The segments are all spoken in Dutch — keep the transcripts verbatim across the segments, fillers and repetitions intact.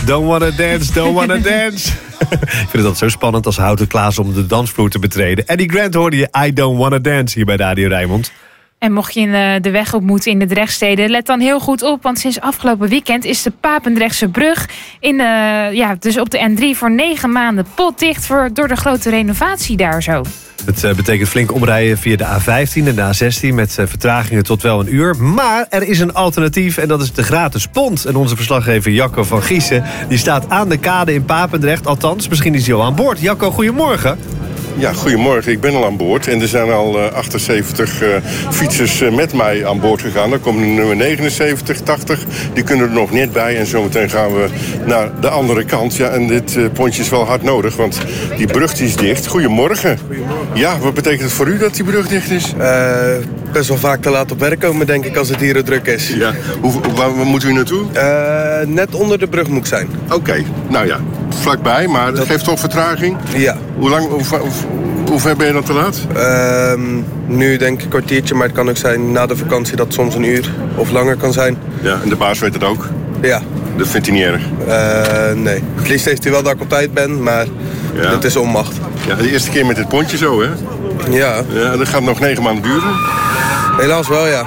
Don't wanna dance, don't wanna dance. Ik vind het altijd zo spannend als Houten Klaas om de dansvloer te betreden. Eddie Grant hoorde je I Don't Wanna Dance hier bij Radio Rijnmond. En mocht je de weg op moeten in de Drechtsteden, let dan heel goed op. Want sinds afgelopen weekend is de Papendrechtse brug in de, ja, dus op de N drie voor negen maanden potdicht voor, door de grote renovatie daar zo. Het betekent flink omrijden via de A vijftien en de A zestien... met vertragingen tot wel een uur. Maar er is een alternatief en dat is de gratis pont. En onze verslaggever Jacco van Giessen die staat aan de kade in Papendrecht. Althans, misschien is hij al aan boord. Jacco, goedemorgen. Ja, goedemorgen. Ik ben al aan boord. En er zijn al uh, achtenzeventig uh, fietsers uh, met mij aan boord gegaan. Dan komt nummer negenenzeventig, tachtig. Die kunnen er nog net bij. En zometeen gaan we naar de andere kant. Ja, en dit uh, pontje is wel hard nodig, want die brug die is dicht. Goedemorgen. Goedemorgen. Ja, wat betekent het voor u dat die brug dicht is? Uh, best wel vaak te laat op werk komen, denk ik, als het hier druk is. Ja. Hoe, waar, waar moet u naartoe? Uh, net onder de brug moet ik zijn. Oké, okay. Nou ja, vlakbij, maar dat, dat geeft toch vertraging? Ja. Hoe lang... Hoe, hoe, Hoe ver ben je dan te laat? Uh, nu denk ik een kwartiertje, maar het kan ook zijn na de vakantie dat het soms een uur of langer kan zijn. Ja, en de baas weet het ook? Ja. Dat vindt hij niet erg? Uh, nee. Het liefst heeft hij wel dat ik op tijd ben, maar ja. Het is onmacht. Ja, de eerste keer met dit pontje zo, hè? Ja. Ja, dat gaat nog negen maanden duren? Helaas wel, ja.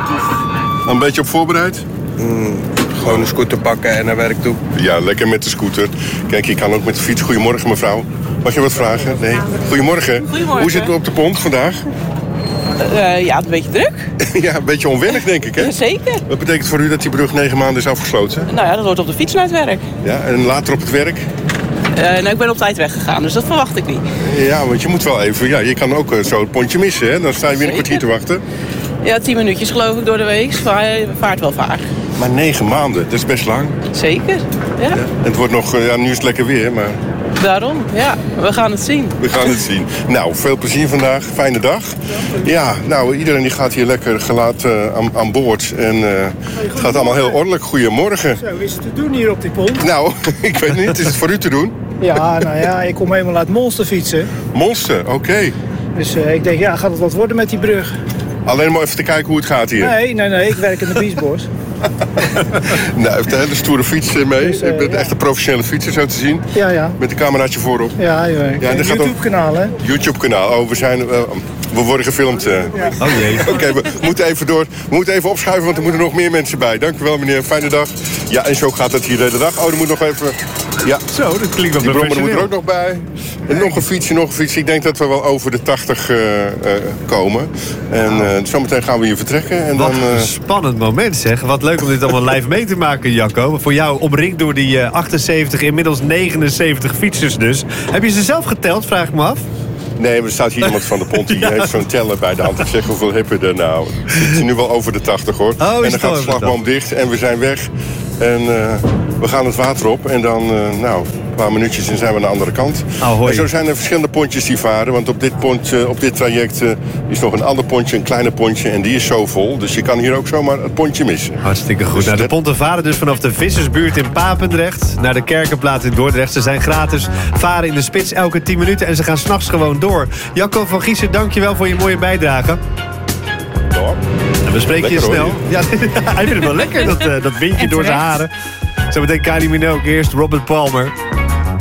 Een beetje op voorbereid? Mm, gewoon een scooter pakken en naar werk toe. Ja, lekker met de scooter. Kijk, je kan ook met de fiets. Goedemorgen, mevrouw. Mag je wat vragen? Nee. Goedemorgen. Goedemorgen. Hoe zit het op de pont vandaag? Uh, ja, een beetje druk. Ja, een beetje onwennig, denk ik, hè? Zeker. Wat betekent voor u dat die brug negen maanden is afgesloten? Nou ja, dat wordt op de fiets naar het werk. Ja, en later op het werk? Uh, nou, ik ben op tijd weggegaan, dus dat verwacht ik niet. Ja, want je moet wel even... Ja, je kan ook uh, zo het pontje missen, hè? Dan sta je weer een kwartier te wachten. Ja, tien minuutjes geloof ik door de week. Vaart wel vaak. Maar negen maanden, dat is best lang. Zeker, ja. ja. En het wordt nog... Uh, ja, nu is het lekker weer, maar... Daarom, ja. We gaan het zien. We gaan het zien. Nou, veel plezier vandaag. Fijne dag. Ja, nou, iedereen die gaat hier lekker gelaat uh, aan, aan boord. En uh, het gaat allemaal heel ordelijk. Goedemorgen. Zo, is het te doen hier op die pont? Nou, ik weet niet. Is het voor u te doen? Ja, nou ja, ik kom helemaal uit Monster fietsen. Monster, oké. Okay. Dus uh, ik denk, ja, gaat het wat worden met die brug? Alleen maar even te kijken hoe het gaat hier. Nee, nee, nee. Ik werk in de Biesbos. Nou, heeft de hele stoere fiets mee. Dus, uh, ik ben ja. echt een professionele fietser, zo te zien. Ja, ja. Met een cameraatje voorop. Ja, ja. ja een YouTube-kanaal, hè? YouTube-kanaal. Oh, we zijn... Uh, we worden gefilmd. Uh. Ja. Oh jee. Oké, okay, we moeten even door. We moeten even opschuiven, want er moeten nog meer mensen bij. Dank u wel, meneer. Fijne dag. Ja, en zo gaat het hier de hele dag. Oh, er moet nog even... Ja. Zo, dat klinkt wel Die brommer professioneel. moet er ook nog bij. En nog een fietsje, nog een fietsje. Ik denk dat we wel over de tachtig uh, uh, komen. En uh, zometeen gaan we hier vertrekken. En Wat dan, uh... een spannend moment, zeg. Wat leuk om dit allemaal live mee te maken, Jacco. Voor jou omringd door die uh, achtenzeventig, inmiddels negenenzeventig fietsers dus. Heb je ze zelf geteld, vraag ik me af? Nee, er staat hier iemand van de pont die heeft zo'n teller bij de hand. Ik zeg, hoeveel heb je er nou? Het is nu wel over de tachtig, hoor. Oh, en dan gaat de slagboom dicht en we zijn weg. En uh, we gaan het water op. En dan, uh, nou, een paar minuutjes en zijn we aan de andere kant. Ahoy. En zo zijn er verschillende pontjes die varen. Want op dit, pont, uh, op dit traject uh, is nog een ander pontje, een kleiner pontje. En die is zo vol. Dus je kan hier ook zomaar het pontje missen. Hartstikke goed. Dus nou, de dat... ponten varen dus vanaf de Vissersbuurt in Papendrecht naar de Kerkenplaats in Dordrecht. Ze zijn gratis, varen in de spits elke tien minuten en ze gaan 's nachts gewoon door. Jacco van Giessen, dankjewel voor je mooie bijdrage. Door. En we spreken lekker, je snel. Hoor. Ja, hij vindt het wel lekker, dat, uh, dat windje door zijn haren. Zo meteen Kylie Minogue, eerst Robert Palmer.